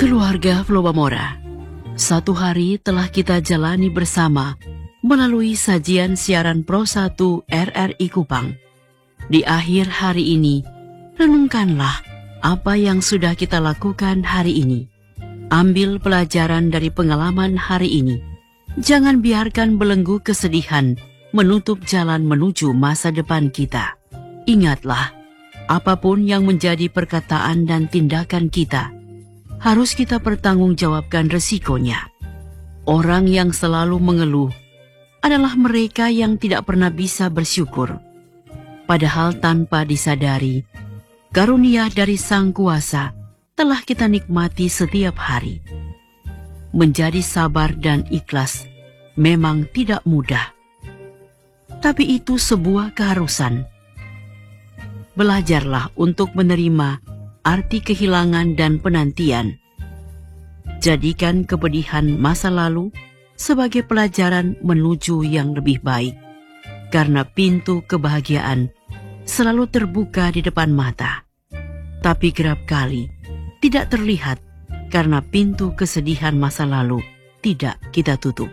Keluarga Flobamora, satu hari telah kita jalani bersama melalui sajian siaran Pro 1 RRI Kupang. Di akhir hari ini, renungkanlah apa yang sudah kita lakukan hari ini. Ambil pelajaran dari pengalaman hari ini. Jangan biarkan belenggu kesedihan menutup jalan menuju masa depan kita. Ingatlah, apapun yang menjadi perkataan dan tindakan kita, harus kita pertanggungjawabkan resikonya. Orang yang selalu mengeluh adalah mereka yang tidak pernah bisa bersyukur. Padahal tanpa disadari, karunia dari Sang Kuasa telah kita nikmati setiap hari. Menjadi sabar dan ikhlas memang tidak mudah, tapi itu sebuah keharusan. Belajarlah untuk menerima arti kehilangan dan penantian. Jadikan kepedihan masa lalu sebagai pelajaran menuju yang lebih baik, karena pintu kebahagiaan selalu terbuka di depan mata, tapi kerap kali tidak terlihat karena pintu kesedihan masa lalu tidak kita tutup.